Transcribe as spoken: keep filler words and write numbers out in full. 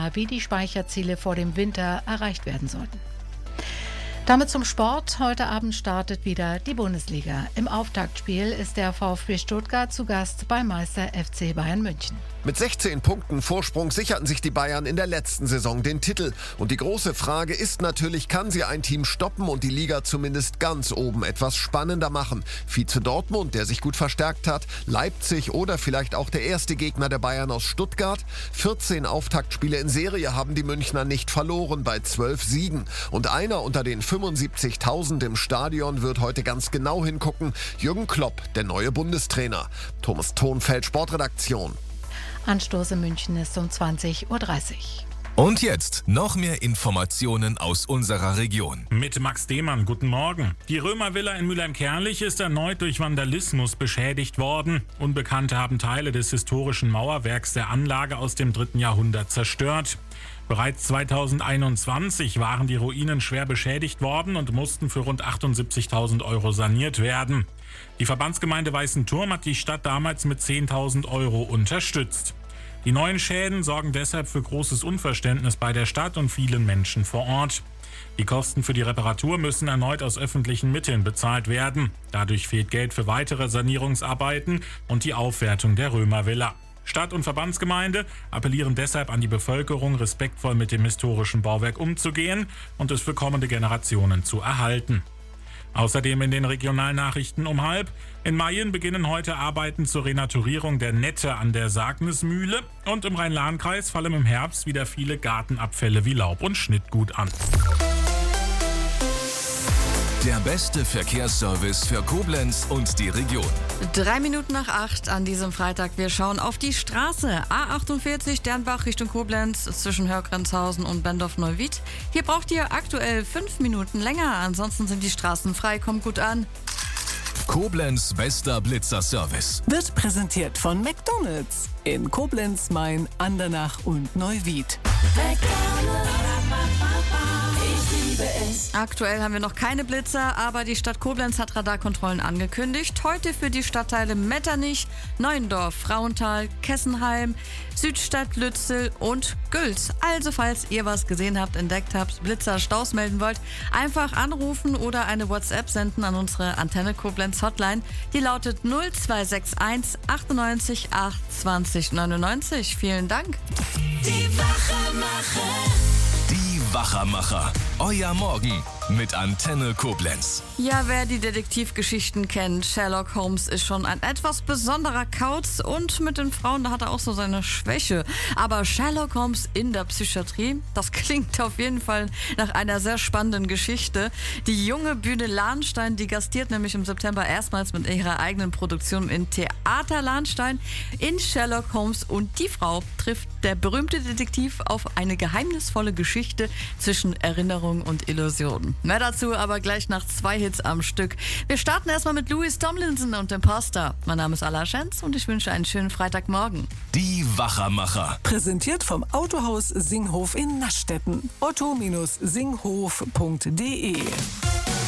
Thema, wie die Speicherziele vor dem Winter erreicht werden sollten. Damit zum Sport. Heute Abend startet wieder die Bundesliga. Im Auftaktspiel ist der VfB Stuttgart zu Gast beim Meister F C Bayern München. Mit sechzehn Punkten Vorsprung sicherten sich die Bayern in der letzten Saison den Titel. Und die große Frage ist natürlich, kann sie ein Team stoppen und die Liga zumindest ganz oben etwas spannender machen? Vize Dortmund, der sich gut verstärkt hat, Leipzig oder vielleicht auch der erste Gegner der Bayern aus Stuttgart. vierzehn Auftaktspiele in Serie haben die Münchner nicht verloren bei zwölf Siegen. Und einer unter den fünfundsiebzigtausend im Stadion wird heute ganz genau hingucken. Jürgen Klopp, der neue Bundestrainer. Thomas Thonfeld, Sportredaktion. Anstoß in München ist um zwanzig Uhr dreißig. Und jetzt noch mehr Informationen aus unserer Region. Mit Max Dehmann, guten Morgen. Die Römervilla in Mülheim-Kärrlich ist erneut durch Vandalismus beschädigt worden. Unbekannte haben Teile des historischen Mauerwerks der Anlage aus dem dritten Jahrhundert zerstört. Bereits zweitausendeinundzwanzig waren die Ruinen schwer beschädigt worden und mussten für rund achtundsiebzigtausend Euro saniert werden. Die Verbandsgemeinde Weißenturm hat die Stadt damals mit zehntausend Euro unterstützt. Die neuen Schäden sorgen deshalb für großes Unverständnis bei der Stadt und vielen Menschen vor Ort. Die Kosten für die Reparatur müssen erneut aus öffentlichen Mitteln bezahlt werden. Dadurch fehlt Geld für weitere Sanierungsarbeiten und die Aufwertung der Römervilla. Stadt und Verbandsgemeinde appellieren deshalb an die Bevölkerung, respektvoll mit dem historischen Bauwerk umzugehen und es für kommende Generationen zu erhalten. Außerdem in den Regionalnachrichten um halb. In Mayen beginnen heute Arbeiten zur Renaturierung der Nette an der Sagnesmühle und im Rhein-Lahn-Kreis fallen im Herbst wieder viele Gartenabfälle wie Laub und Schnittgut an. Der beste Verkehrsservice für Koblenz und die Region. Drei Minuten nach acht an diesem Freitag. Wir schauen auf die Straße. A achtundvierzig Dernbach Richtung Koblenz zwischen Hörgrenzhausen und Bendorf-Neuwied. Hier braucht ihr aktuell fünf Minuten länger. Ansonsten sind die Straßen frei. Kommt gut an. Koblenz bester Blitzer-Service. Wird präsentiert von McDonald's in Koblenz, Main, Andernach und Neuwied. Aktuell haben wir noch keine Blitzer, aber die Stadt Koblenz hat Radarkontrollen angekündigt. Heute für die Stadtteile Metternich, Neuendorf, Frauenthal, Kessenheim, Südstadt, Lützel und Gülz. Also falls ihr was gesehen habt, entdeckt habt, Blitzer, Staus melden wollt, einfach anrufen oder eine WhatsApp senden an unsere Antenne Koblenz Hotline. Die lautet null zwei sechs eins achtundneunzig acht zwanzig neunundneunzig. Vielen Dank. Die Wachermacher. Die Wachermacher. Euer Morgen mit Antenne Koblenz. Ja, wer die Detektivgeschichten kennt, Sherlock Holmes ist schon ein etwas besonderer Kauz und mit den Frauen, da hat er auch so seine Schwäche. Aber Sherlock Holmes in der Psychiatrie, das klingt auf jeden Fall nach einer sehr spannenden Geschichte. Die junge Bühne Lahnstein, die gastiert nämlich im September erstmals mit ihrer eigenen Produktion in Theater Lahnstein. In Sherlock Holmes und die Frau trifft der berühmte Detektiv auf eine geheimnisvolle Geschichte zwischen Erinnerung und Illusion. Mehr dazu aber gleich nach zwei Hits am Stück. Wir starten erstmal mit Louis Tomlinson und Imposter. Mein Name ist Ala Schenz und ich wünsche einen schönen Freitagmorgen. Die Wachermacher. Präsentiert vom Autohaus Singhof in Naschstetten. otto Bindestrich singhof punkt de